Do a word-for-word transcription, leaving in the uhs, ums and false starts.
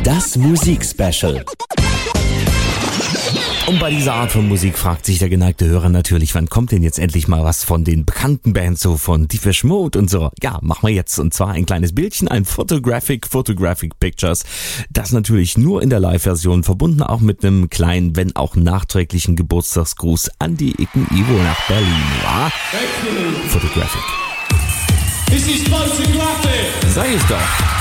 Das Musikspecial. Und bei dieser Art von Musik fragt sich der geneigte Hörer natürlich, wann kommt denn jetzt endlich mal was von den bekannten Bands, so von Depeche Mode und so. Ja, machen wir jetzt. Und zwar ein kleines Bildchen, ein Photographic, Photographic Pictures. Das natürlich nur in der Live-Version, verbunden auch mit einem kleinen, wenn auch nachträglichen Geburtstagsgruß an die Icken Ivo nach Berlin. Ja? Photographic. This is Photographic. Sag ich doch.